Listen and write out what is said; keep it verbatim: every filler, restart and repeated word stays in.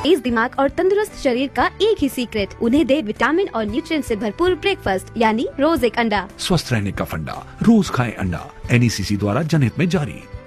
तेज दिमाग और तंदुरुस्त शरीर का एक ही सीक्रेट, उन्हें दे विटामिन और न्यूट्रिएंट से भरपूर ब्रेकफास्ट यानी रोज एक अंडा। स्वस्थ रहने का फंडा, रोज खाएं अंडा। एन ई सी सी द्वारा जनहित में जारी।